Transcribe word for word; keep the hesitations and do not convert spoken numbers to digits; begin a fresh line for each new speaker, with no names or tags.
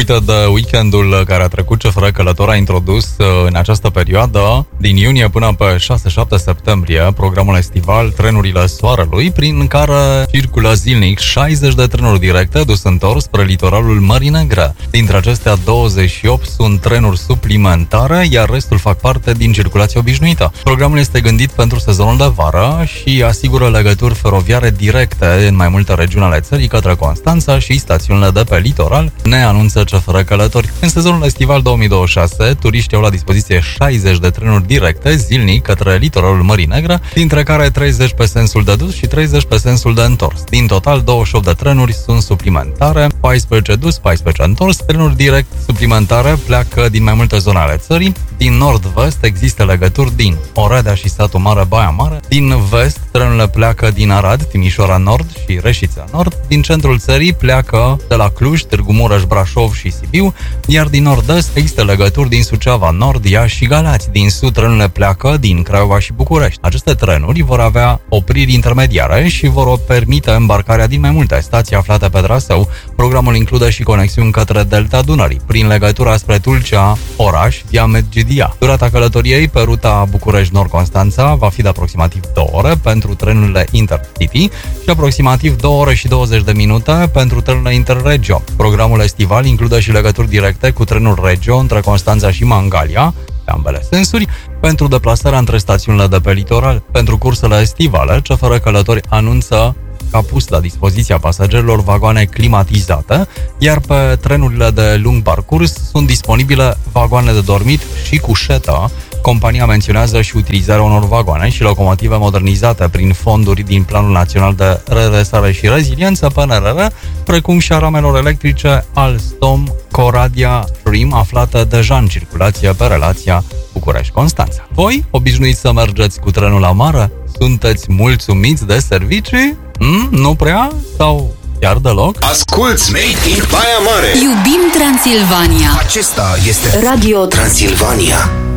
Uite, de weekendul care a trecut, C F R Călător a introdus în această perioadă, din iunie până pe șase șapte septembrie, programul estival Trenurile Soarelui, prin care circulă zilnic șaizeci de trenuri directe dus întors spre litoralul Mării Negre. Dintre acestea, douăzeci și opt sunt trenuri suplimentare, iar restul fac parte din circulație obișnuită. Programul este gândit pentru sezonul de vară și asigură legături feroviare directe în mai multe regiuni ale țării către Constanța și stațiunile de pe litoral, ne anunță C F R Călători. În sezonul estival două mii douăzeci și șase, turiștii au la dispoziție șaizeci de trenuri directe zilnic către litoralul Mării Negre, dintre care treizeci pe sensul de dus și treizeci pe sensul de întors. Din total, douăzeci și opt de trenuri sunt suplimentare, paisprezece dus, paisprezece întors. Trenuri direct suplimentare pleacă din mai multe zone ale țării. Din nord-vest există legături din Oradea și Satul Mare, Baia Mare. Din vest, trenurile pleacă din Arad, Timișoara Nord și Reșița Nord. Din centrul țării pleacă de la Cluj, Târgu Mureș, Brașov și Sibiu, iar din nord-est există legături din Suceava, Nord, Iași și Galați. Din sud, trenurile pleacă din Craiova și București. Aceste trenuri vor avea opriri intermediare și vor permite îmbarcarea din mai multe stații aflate pe traseu. Programul include și conexiuni către Delta Dunării, prin legătura spre Tulcea, Oraș, via Medgidia. Durata călătoriei pe ruta București-Nord-Constanța va fi de aproximativ două ore pentru trenurile Intercity și aproximativ două ore și douăzeci de minute pentru trenurile Interregio. Programul estival include și legături directe cu trenul Regio între Constanța și Mangalia, pe ambele sensuri, pentru deplasarea între stațiunile de pe litoral. Pentru cursele estivale, C F R Călători anunță că a pus la dispoziția pasagerilor vagoane climatizate, iar pe trenurile de lung parcurs sunt disponibile vagoane de dormit și cușetă. Compania menționează și utilizarea unor vagoane și locomotive modernizate prin fonduri din Planul Național de Redresare și Reziliență, P N R R, precum și a ramelor electrice Alstom Coradia Stream, aflată deja în circulație pe relația București-Constanța. Voi, obișnuiți să mergeți cu trenul la mare? Sunteți mulțumiți de servicii? Mm, nu prea? Sau chiar deloc?
Asculți Made in Baia Mare!
Iubim Transilvania!
Acesta este Radio Transilvania.